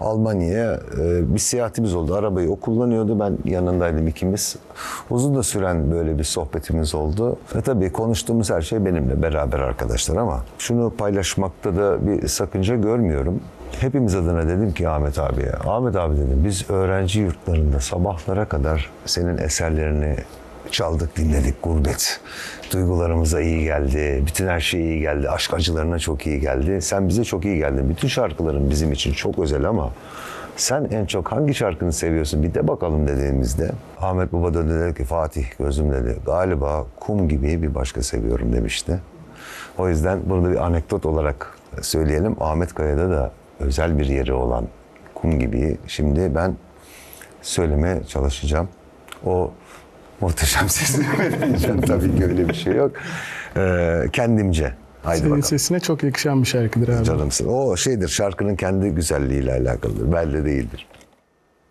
Almanya'ya bir seyahatimiz oldu. Arabayı o kullanıyordu. Ben yanındaydım ikimiz. Uzun da süren böyle bir sohbetimiz oldu. Ve tabii konuştuğumuz her şey benimle beraber arkadaşlar ama şunu paylaşmakta da bir sakınca görmüyorum. Hepimiz adına dedim ki Ahmet abiye, Ahmet abi dedim biz öğrenci yurtlarında sabahlara kadar senin eserlerini çaldık, dinledik gurbet. Duygularımıza iyi geldi, bütün her şey iyi geldi, aşk acılarına çok iyi geldi. Sen bize çok iyi geldin. Bütün şarkıların bizim için çok özel ama sen en çok hangi şarkını seviyorsun bir de bakalım dediğimizde Ahmet Baba döndü dedi ki Fatih gözüm dedi galiba kum gibi bir başka seviyorum demişti. O yüzden bunu da bir anekdot olarak söyleyelim. Ahmet Kaya'da da özel bir yeri olan kum gibi şimdi ben söylemeye çalışacağım. O muhteşem sesini diyeceğim tabii ki öyle bir şey yok. Kendimce. Haydi Senin bakalım. sesine çok yakışan bir şarkıdır abi. Canımsın. O şeydir şarkının kendi güzelliğiyle alakalıdır. Belde değildir.